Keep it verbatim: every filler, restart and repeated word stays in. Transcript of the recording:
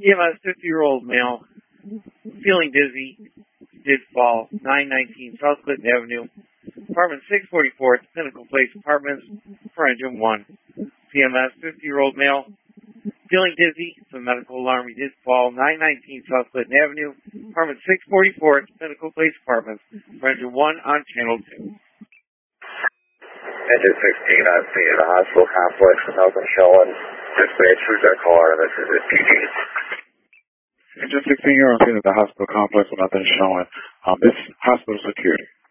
E M S, fifty-year-old male, feeling dizzy, did fall, nine nineteen South Clinton Avenue, apartment six forty-four at the Pinnacle Place Apartments, for engine one. P M S, fifty-year-old male, feeling dizzy, the medical alarm, he did fall, nine nineteen South Clinton Avenue, apartment six forty-four at the Pinnacle Place Apartments, for engine one on channel two. Engine sixteen, I'm seeing the hospital complex, nothing showing. Dispatch, who's that caller? This is P D. Engine sixteen, you're on scene at the hospital complex with nothing showing. Um, it's hospital security.